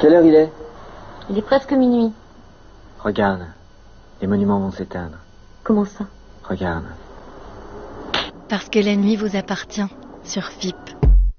Quelle heure il est? Il est presque minuit. Regarde, les monuments vont s'éteindre. Comment ça? Regarde. Parce que la nuit vous appartient, sur FIP.